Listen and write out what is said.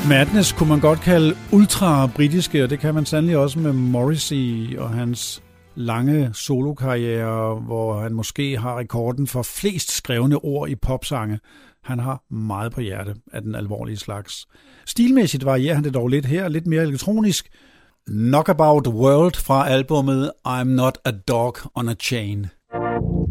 Madness kunne man godt kalde ultra-britiske, og det kan man sandelig også med Morrissey og hans lange solokarriere, hvor han måske har rekorden for flest skrevne ord i popsange. Han har meget på hjerte af den alvorlige slags. Stilmæssigt varierer han det dog lidt her, lidt mere elektronisk. Knockabout World fra albummet I'm Not a Dog on a Chain.